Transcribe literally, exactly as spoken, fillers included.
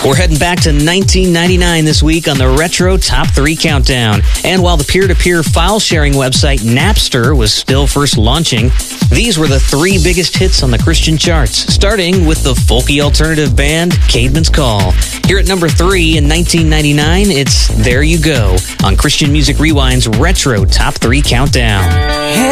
We're heading back to nineteen ninety-nine this week on the Retro Top three Countdown. And while the peer-to-peer file-sharing website Napster was still first launching, these were the three biggest hits on the Christian charts, starting with the folky alternative band Caedmon's Call. Here at number three in nineteen ninety-nine, it's There You Go on Christian Music Rewind's Retro Top three Countdown.